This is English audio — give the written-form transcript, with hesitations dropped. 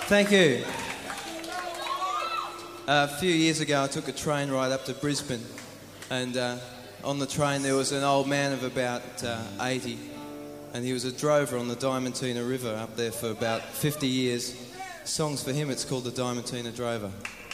Thank you. A few years ago, I took a train ride up to Brisbane, and on the train there was an old man of about 80, and he was a drover on the Diamantina River up there for about 50 years. Songs for him, it's called the Diamantina Drover.